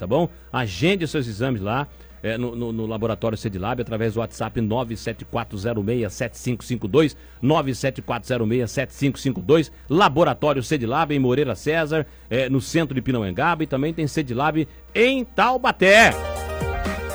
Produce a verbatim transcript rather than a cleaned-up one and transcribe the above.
tá bom? Agende seus exames lá. É, no, no, no Laboratório Cedilab, através do WhatsApp nove sete quatro zero seis sete cinco cinco dois, nove sete quatro zero seis sete cinco cinco dois, Laboratório Cedilab em Moreira César, é, no centro de Pindamonhangaba, e também tem Cedilab em Taubaté.